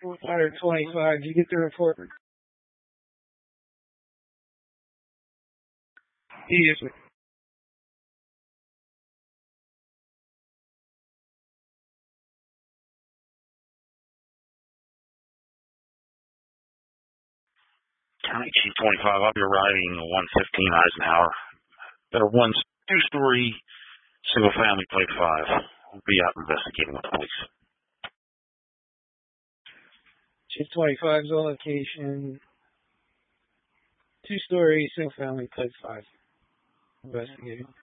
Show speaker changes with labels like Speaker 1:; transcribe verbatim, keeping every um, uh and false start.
Speaker 1: one twenty-five, did you get the report? Yes, sir.
Speaker 2: County Chief twenty-five, I'll be arriving at one fifteen Eisenhower. Got a one two-story single-family plate five. We'll be out investigating with the police.
Speaker 1: Chief twenty-five's on location. Two-story single-family plate five. Investigating.